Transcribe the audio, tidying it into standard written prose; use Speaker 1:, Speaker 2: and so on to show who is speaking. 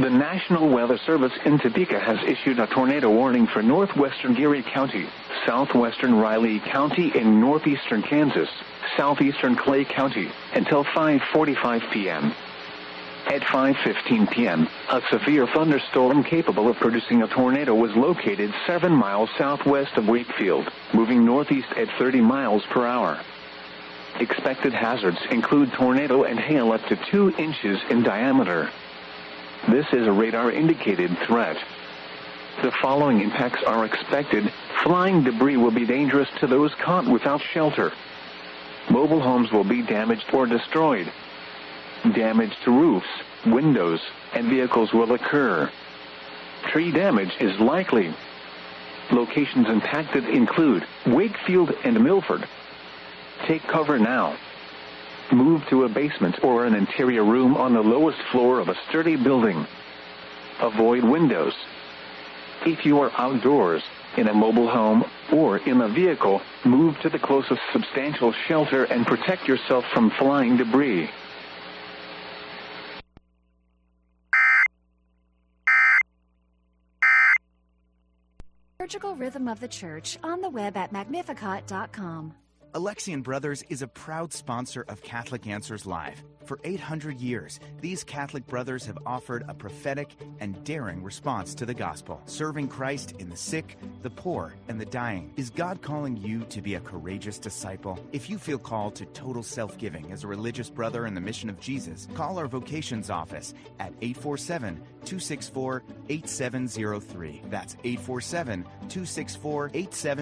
Speaker 1: The National Weather Service in Topeka has issued a tornado warning for northwestern Geary County, southwestern Riley County, and northeastern Kansas, southeastern Clay County, until 5:45 p.m. At 5:15 p.m., a severe thunderstorm capable of producing a tornado was located 7 miles southwest of Wakefield, moving northeast at 30 miles per hour. Expected hazards include tornado and hail up to 2 inches in diameter. This is a radar-indicated threat. The following impacts are expected. Flying debris will be dangerous to those caught without shelter. Mobile homes will be damaged or destroyed. Damage to roofs, windows, and vehicles will occur. Tree damage is likely. Locations impacted include Wakefield and Milford. Take cover now. Move to a basement or an interior room on the lowest floor of a sturdy building. Avoid windows. If you are outdoors, in a mobile home, or in a vehicle, move to the closest substantial shelter and protect yourself from flying debris.
Speaker 2: Liturgical Rhythm of the Church on the web at Magnificat.com.
Speaker 3: Alexian Brothers is a proud sponsor of Catholic Answers Live. For 800 years, these Catholic brothers have offered a prophetic and daring response to the gospel, serving Christ in the sick, the poor, and the dying. Is God calling you to be a courageous disciple? If you feel called to total self-giving as a religious brother in the mission of Jesus, call our vocations office at 847-264-8703. That's 847-264-8703.